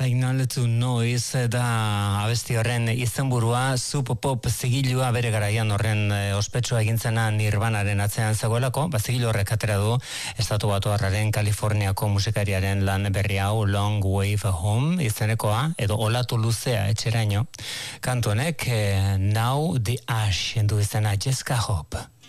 Signal to Noise da abesti horren izenburua, Sub Pop zigilua bere garaian horren ospetsua egintzena Nirvanaren atzean zegoelako, zigilu horrek atera du Estatu Batuarraren Kaliforniako musikariaren lan berri hau Long Wave Home izenekoa, edo olatu luzea etxeraino. Kantu honek Now the Ash endu izena Jessica Hope.